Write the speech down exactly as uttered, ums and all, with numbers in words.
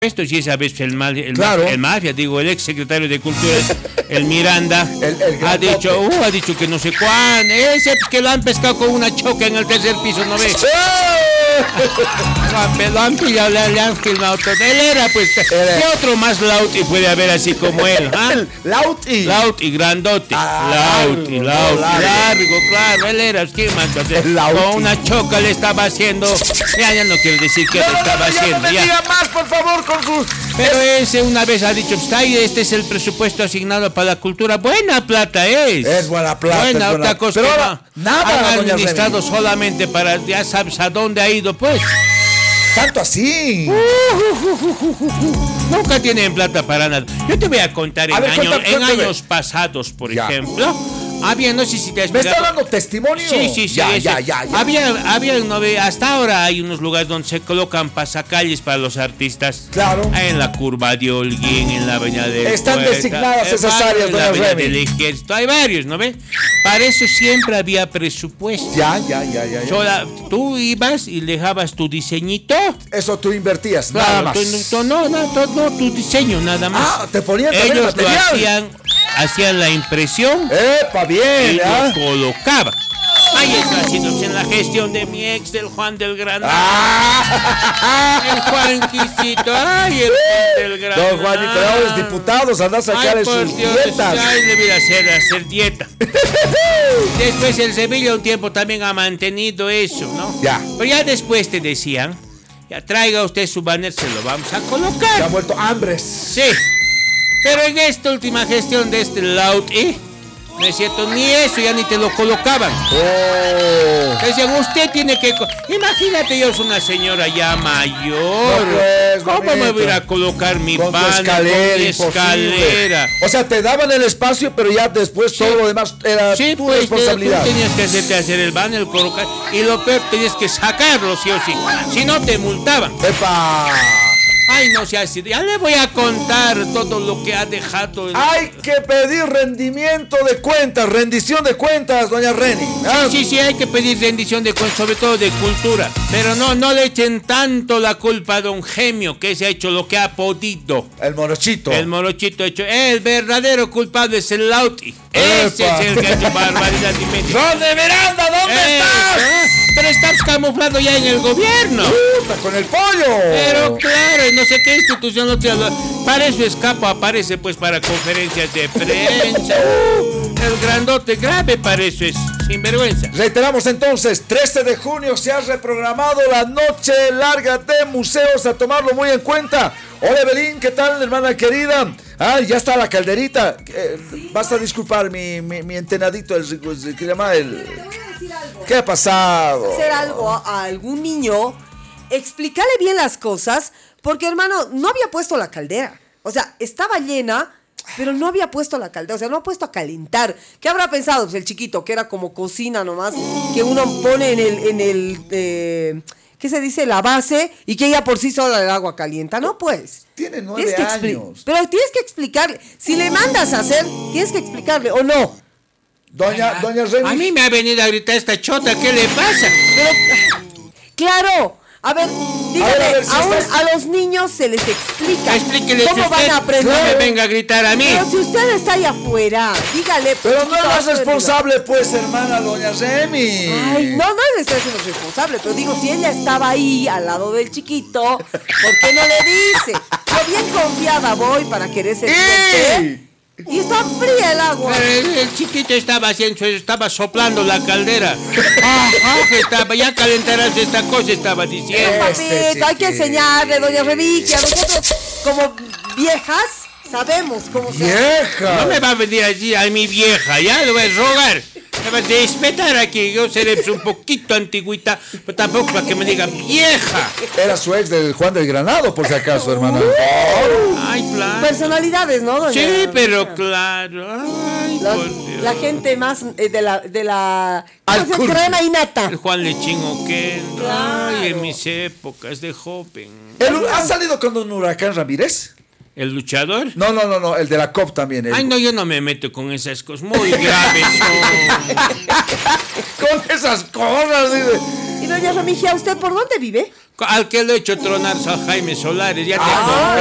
Esto sí, esa vez el, mal, el, Claro. el mafia, digo, el ex secretario de Cultura, el Miranda, El- el ha grandote. dicho, uh, ha dicho que no sé cuándo, ese pues, que lo han pescado con una choca en el tercer piso, ¿no ves? Lo han, lo han pillado, le, le han filmado todo. Él era, pues, Era. ¿qué otro más lauti puede haber así como él? ¿Ah? El Lauti. Lauti, grandote. Ah, Lauti, largo, Lauti, largo. largo, claro, él era, ¿qué más? El Lauti. Con una choca le estaba haciendo, ya, ya no quiero decir qué No, le no, no, estaba ya no haciendo, me ya. diga más, por favor, con su... Pero ese una vez ha dicho, está ahí, este es el presupuesto asignado para la cultura. Buena plata es. Es buena plata, Buena, es buena. otra cosa Pero que ahora, no. nada, Han doña administrado Remy. solamente para, ya sabes a dónde ha ido, pues. Tanto así. Nunca tienen plata para nada. Yo te voy a contar en, A ver, años, cuéntame, en cuéntame. años pasados, por Ya. ejemplo. Había, no sé si te has ¿Me está fijado- dando testimonio? Sí, sí, sí. Ya, ese. ya, ya, ya. Había, había no ve, hasta ahora hay unos lugares donde se colocan pasacalles para los artistas. Claro. En la curva de Holguín, en la avenida del Están Puerta, designadas en esas varios, áreas, en la doña avenida Remy. del Ejército. Hay varios, ¿no ve? Para eso siempre había presupuesto. Ya, ya, ya, ya. ya. Sola- tú ibas y dejabas tu diseñito. Eso tú invertías, nada Claro, más. tú- tú- no, no, tú- no, tu diseño nada más. Ah, te ponían también Ellos lo material. hacían, hacían la impresión Epa, y bien, lo ¿ah? colocaban. Ahí está haciéndose en la gestión de mi ex, del Juan del Granado. Ah. El Juanquisito, ay, el Juan del Granado. Don Juan Nicolás, los diputados, anda a sacar Ay, sus por Dios, dietas. ay, debería hacer, hacer dieta. Después el Sevilla un tiempo también ha mantenido eso, ¿no? Ya. Pero ya después te decían, ya traiga usted su banner, se lo vamos a Se colocar. han vuelto hambres. Sí. Pero en esta última gestión de este Lauti, no es cierto, ni eso ya ni te lo colocaban. Oh. Decían, usted tiene que... co-". Imagínate, yo soy una señora ya mayor. No, pues, ¿Cómo me mamita. voy a ir a colocar mi Con tu banner, escalera, con mi imposible. escalera? O sea, te daban el espacio, pero ya después todo lo demás era Sí, tu pues responsabilidad. tú tenías que hacerte hacer el banner, colocar, y lo peor, tenías que sacarlo, sí o sí. Si no, te multaban. ¡Epa! Ay, no sé, así, ya le voy a contar todo lo que ha dejado. el- Hay que pedir rendimiento de cuentas, rendición de cuentas, doña Reni. ¿ah? Sí, sí, hay que pedir rendición de cuentas, sobre todo de cultura. Pero no, no le echen tanto la culpa a don Gemio, que se ha hecho lo que ha podido. El morochito. El morochito ha hecho. El verdadero culpable es el Lauti. Ese Epa. es el que ha hecho barbaridad y media. ¡Ronde Miranda, ¿dónde Eso, estás? ¿eh? Pero estás camuflado ya en el gobierno. Puta, con el pollo. Pero claro, no sé qué institución lo tiene. Para eso escapo, aparece pues para conferencias de prensa. Uh, el grandote grave para eso es sinvergüenza. Reiteramos entonces, trece de junio se ha reprogramado la noche larga de museos, a tomarlo muy en cuenta. Hola Evelyn, ¿qué tal, hermana querida? Ah, ya está la calderita. Eh, basta disculpar mi, mi, mi entenadito, el, el, ¿qué llama? El, ¿qué ha pasado? Hacer algo a, a algún niño, explicarle bien las cosas, porque hermano, no había puesto la caldera. O sea, estaba llena, pero no había puesto la caldera, o sea, no ha puesto a calentar. ¿Qué habrá pensado pues, el chiquito? Que era como cocina nomás, que uno pone en el, en el eh, ¿qué se dice? La base, y que ella por sí sola el agua calienta. No, pues. Tiene nueve Tienes que expli- años. Pero tienes que explicarle. Si le mandas a hacer, tienes que explicarle, ¿o no? Doña, doña Reni. A mí me ha venido a gritar esta chota, ¿qué le pasa? Pero, claro, a ver, dígame, A ver, a ver, si a, un- estás- a los niños se les explica Explíquele cómo que van usted a aprender. no me venga a gritar a mí. Pero si usted está ahí afuera, dígale. Pero no poquito es antes de- responsable, pues, hermana doña Remi. Ay, no, no le estoy haciendo responsable, pero digo, si ella estaba ahí al lado del chiquito, ¿por qué no le dice? Yo bien confiada voy para querer ser cliente, y está fría el agua. Pero el, el chiquito estaba haciendo eso, estaba soplando la caldera. Ah, ah, que estaba, ya calentarás esta cosa, estaba Pero, diciendo. Este papito, hay que chiquito. enseñarle, doña Revigia. Nosotros, como viejas, sabemos cómo se hace. Vieja. No me va a venir allí a mi vieja, ya le voy a rogar. Me va a respetar aquí, yo seré pues, un poquito antigüita, pero tampoco para que me diga vieja. Era su ex del Juan del Granado, por si acaso, hermana. Ay, claro. Personalidades, ¿no, doña? Sí, pero claro. Ay, La, por Dios. la gente más eh, de la, de la Al ¿cómo se llama? curso. Crema y nata. El Juan Lechín Oquendo. Claro. Ay, en mis épocas de joven. El- ¿Ha salido con un huracán Ramírez? ¿El luchador? No, no, no, no, el de la C O P también. el- Ay, no, yo no me meto con esas cosas muy graves. son. Con esas cosas, dice. Y doña Remigia, ¿usted por dónde vive? Al que lo he hecho tronar a Jaime Solares, ya te Ah,